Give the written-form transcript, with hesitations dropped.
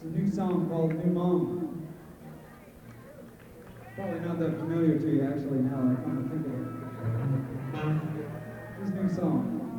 It's a new song called New Mom. Probably not that familiar to you actually now I come to think of it. This new song.